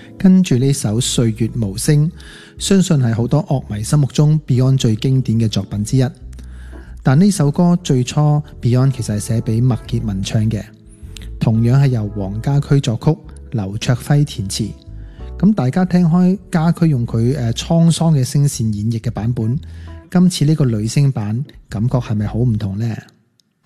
跟住呢首《歲月無聲》，相信係好多樂迷心目中 Beyond 最經典嘅作品之一。但呢首歌最初 Beyond 其實係寫俾麥潔文唱嘅，同樣係由黃家駒作曲，劉卓輝填詞。咁大家聽開家駒用佢滄桑嘅聲線演繹嘅版本，今次呢個女聲版感覺係咪好唔同呢？